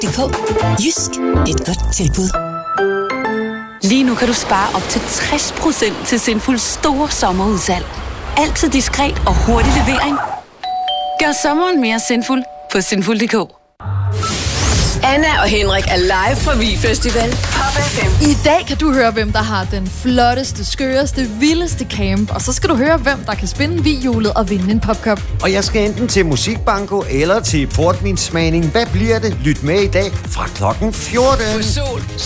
Jysk, et godt tilbud. Lige nu kan du spare op til 60% til Sinfuls store sommerudsalg. Altid diskret og hurtig levering. Gør sommeren mere sinful på sinful.dk. Anna og Henrik er live fra Vig Festival. Pop FM. I dag kan du høre, hvem der har den flotteste, skøreste, vildeste camp. Og så skal du høre, hvem der kan spinde vihjulet og vinde en popcup. Og jeg skal enten til musikbanko eller til portvinsmagning. Hvad bliver det? Lyt med i dag fra klokken 14. På Sol